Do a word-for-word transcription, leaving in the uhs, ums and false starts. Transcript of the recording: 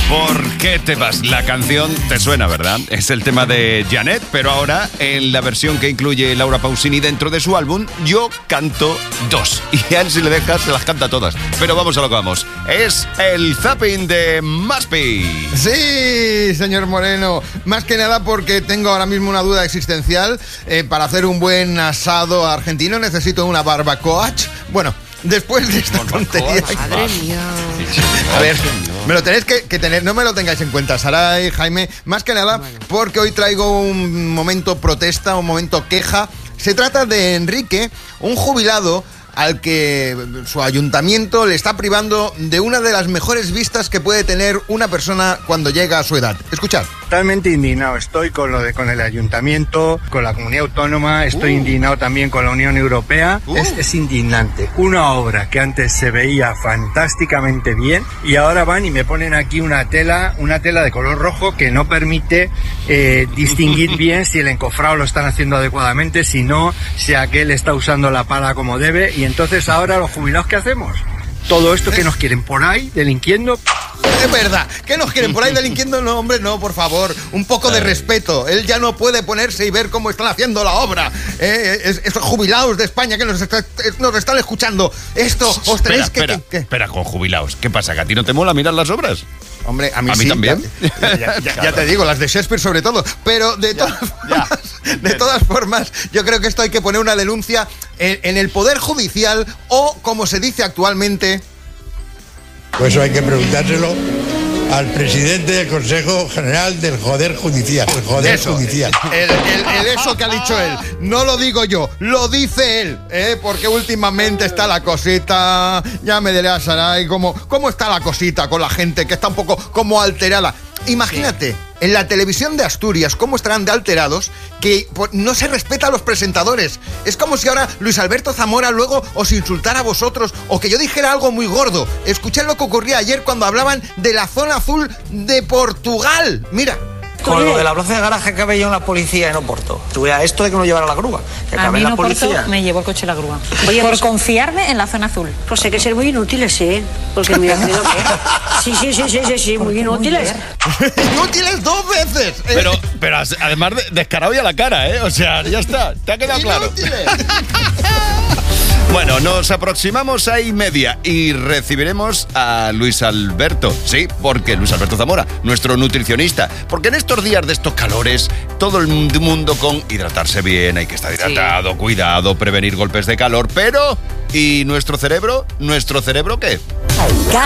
¿Por qué te vas? La canción te suena, ¿verdad? Es el tema de Janet, pero ahora en la versión que incluye Laura Pausini dentro de su álbum, Yo Canto Dos. Y a él, si le dejas, se las canta todas. Pero vamos a lo que vamos. Es el zapping de Maspi. Sí, señor Moreno. Más que nada porque tengo ahora mismo una duda existencial. Eh, para hacer un buen asado argentino necesito una barbacoa. Bueno, después de esta tontería... Madre mía. A ver, me lo tenéis que, que tener, no me lo tengáis en cuenta, Saray, Jaime, más que nada porque hoy traigo un momento protesta, un momento queja. Se trata de Enrique, un jubilado al que su ayuntamiento le está privando de una de las mejores vistas que puede tener una persona cuando llega a su edad. Escuchad. Totalmente indignado estoy con lo de con el ayuntamiento, con la comunidad autónoma, estoy uh. indignado también con la Unión Europea. Uh. Es, es indignante. Una obra que antes se veía fantásticamente bien y ahora van y me ponen aquí una tela, una tela de color rojo que no permite eh, distinguir bien si el encofrado lo están haciendo adecuadamente, si no, si aquel está usando la pala como debe. Y entonces ahora los jubilados, ¿qué hacemos? Todo esto que nos quieren por ahí, delinquiendo. Es verdad, ¿qué nos quieren por ahí delinquiendo? No, hombre, no, por favor, un poco de respeto. Él ya no puede ponerse y ver cómo están haciendo la obra. Eh, es, estos jubilados de España que nos, está, nos están escuchando. Esto, os tenéis espera, que, espera, que... Espera, con jubilados. ¿Qué pasa? ¿Que a ti no te mola mirar las obras? Hombre, a mí, ¿A mí sí, también? Ya, ya, ya, ya te digo, las de Shakespeare sobre todo. Pero de, ya, todas, formas, de todas formas, yo creo que esto hay que poner una denuncia en, en el Poder Judicial o, como se dice actualmente... Pues eso hay que preguntárselo al presidente del Consejo General del Joder Judicial. El Joder eso, Judicial. El, el, el eso que ha dicho él. No lo digo yo, lo dice él. ¿eh? Porque últimamente está la cosita. Ya me diré a Saray cómo, cómo está la cosita con la gente que está un poco como alterada. Imagínate, sí. En la televisión de Asturias, cómo estarán de alterados, que pues, no se respeta a los presentadores. Es como si ahora Luis Alberto Zamora luego os insultara a vosotros o que yo dijera algo muy gordo. Escuché lo que ocurría ayer cuando hablaban de la zona azul de Portugal. Mira. Con lo de la plaza de garaje que había en la policía en Oporto. Tuve a esto de que no llevara la grúa. Que a mí en la Oporto policía. Me llevó el coche la grúa. Oye, por pues, confiarme en la zona azul. Pues hay que ser muy inútiles, sí. Porque me ha creído que... Sí, sí, sí, sí, sí, sí, muy inútiles. ¡Inútiles dos veces! Pero, pero además de, descarado ya la cara, ¿eh? O sea, ya está, te ha quedado claro. Bueno, nos aproximamos a y media y recibiremos a Luis Alberto. Sí, porque Luis Alberto Zamora, nuestro nutricionista. Porque en estos días de estos calores, todo el mundo con hidratarse bien, hay que estar hidratado, sí. Cuidado, prevenir golpes de calor. Pero, ¿y nuestro cerebro? ¿Nuestro cerebro qué?